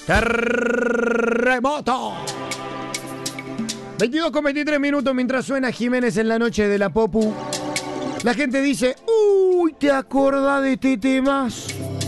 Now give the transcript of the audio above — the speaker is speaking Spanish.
Terremoto. 22:23 mientras suena Jiménez en la noche de la Popu. La gente dice, uy, ¿te acordás de este tema?